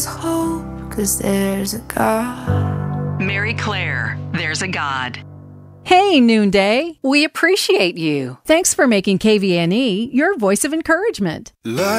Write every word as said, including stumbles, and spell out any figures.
hope, 'cause there's a God. Mary Claire, There's a God. Hey, Noonday. We appreciate you. Thanks for making K V N E your voice of encouragement. Life